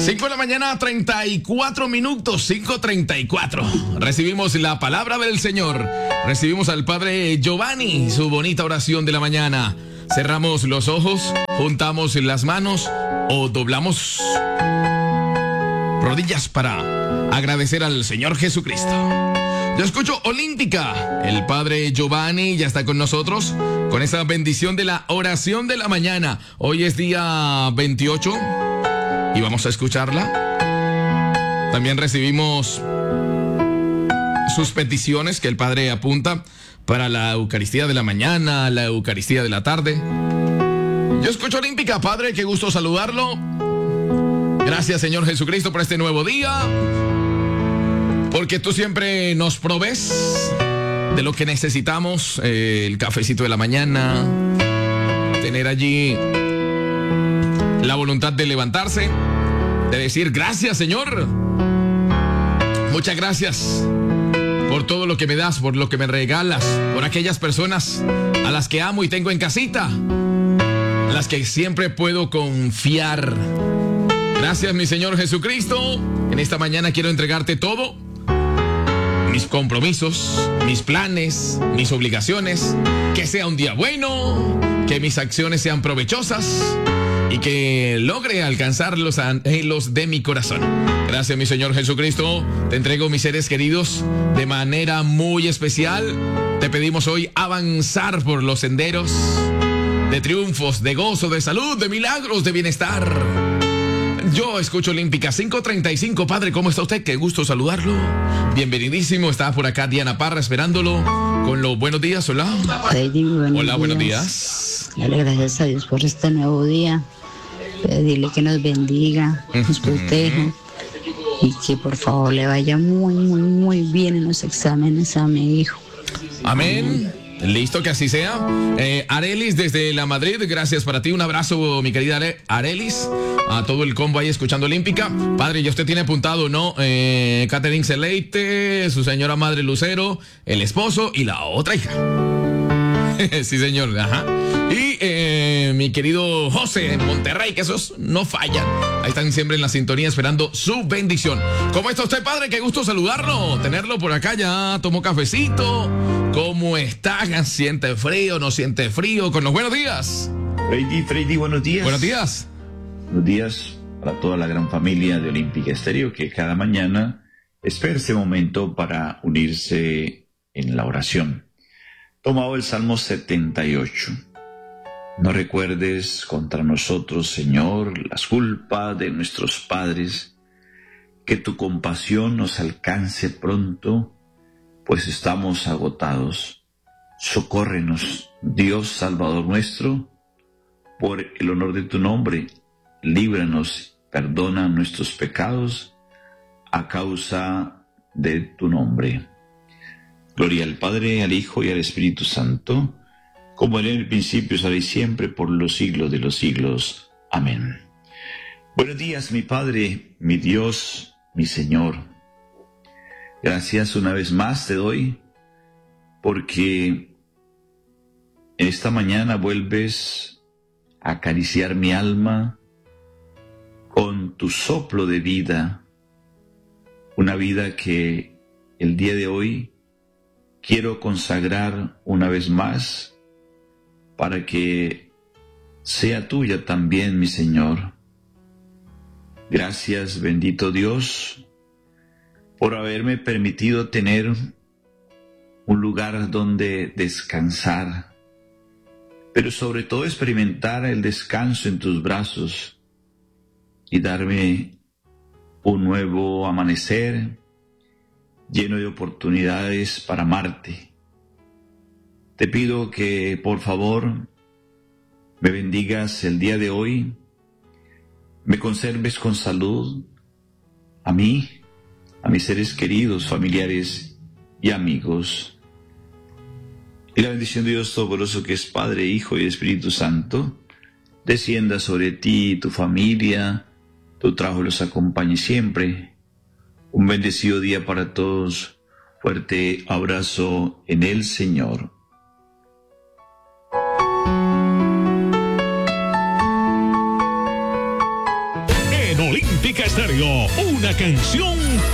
5 de la mañana, 34 minutos, 5:34. Recibimos la palabra del Señor. Recibimos al Padre Giovanni, su bonita oración de la mañana. Cerramos los ojos, juntamos las manos o doblamos rodillas para agradecer al Señor Jesucristo. Yo escucho Olímpica. El Padre Giovanni ya está con nosotros con esa bendición de la oración de la mañana. Hoy es día 28 y vamos a escucharla. También recibimos sus peticiones que el Padre apunta para la Eucaristía de la mañana, la Eucaristía de la tarde. Yo escucho Olímpica. Padre, qué gusto saludarlo. Gracias, Señor Jesucristo, por este nuevo día. Porque tú siempre nos provees de lo que necesitamos, el cafecito de la mañana, tener allí la voluntad de levantarse, de decir gracias, Señor. Muchas gracias por todo lo que me das, por lo que me regalas, por aquellas personas a las que amo y tengo en casita, a las que siempre puedo confiar. Gracias, mi Señor Jesucristo. En esta mañana quiero entregarte todo. Mis compromisos, mis planes, mis obligaciones, que sea un día bueno, que mis acciones sean provechosas y que logre alcanzar los anhelos de mi corazón. Gracias, mi Señor Jesucristo. Te entrego mis seres queridos de manera muy especial. Te pedimos hoy avanzar por los senderos de triunfos, de gozo, de salud, de milagros, de bienestar. Yo escucho Olímpica. 5:35. Padre, ¿cómo está usted? Qué gusto saludarlo. Bienvenidísimo. Está por acá Diana Parra esperándolo con los buenos días. Hola. Hola, buenos días. Dale gracias a Dios por este nuevo día. Pedirle que nos bendiga, nos proteja y que por favor le vaya muy bien en los exámenes a mi hijo. Amén. Listo, que así sea. Arelis desde la Madrid, gracias para ti. Un abrazo, mi querida Arelis. A todo el combo ahí escuchando Olímpica. Padre, ya usted tiene apuntado, ¿no? Catherine Celeite, su señora madre Lucero, el esposo y la otra hija. Sí, señor. Ajá. Y mi querido José en Monterrey, que esos no fallan. Ahí están siempre en la sintonía esperando su bendición. ¿Cómo está usted, padre? Qué gusto saludarlo, tenerlo por acá. Ya tomó cafecito. ¿Cómo está? ¿Siente frío? ¿No siente frío? Con los buenos días. Freddy, buenos días. Buenos días. Buenos días para toda la gran familia de Olímpica Estéreo que cada mañana espera ese momento para unirse en la oración. Tomado el Salmo 78. No recuerdes contra nosotros, Señor, las culpas de nuestros padres, que tu compasión nos alcance pronto, pues estamos agotados. Socórrenos, Dios Salvador nuestro, por el honor de tu nombre, líbranos, perdona nuestros pecados a causa de tu nombre. Gloria al Padre, al Hijo y al Espíritu Santo, como era en el principio, ahora y siempre, por los siglos de los siglos. Amén. Buenos días, mi Padre, mi Dios, mi Señor. Gracias una vez más te doy, porque esta mañana vuelves a acariciar mi alma con tu soplo de vida, una vida que el día de hoy quiero consagrar una vez más para que sea tuya también, mi Señor. Gracias, bendito Dios, por haberme permitido tener un lugar donde descansar, pero sobre todo experimentar el descanso en tus brazos y darme un nuevo amanecer lleno de oportunidades para amarte. Te pido que, por favor, me bendigas el día de hoy, me conserves con salud, a mí, a mis seres queridos, familiares y amigos. Y la bendición de Dios Todopoderoso, que es Padre, Hijo y Espíritu Santo, descienda sobre ti y tu familia, tu trabajo los acompañe siempre. Un bendecido día para todos. Fuerte abrazo en el Señor. Olímpica Estéreo, una canción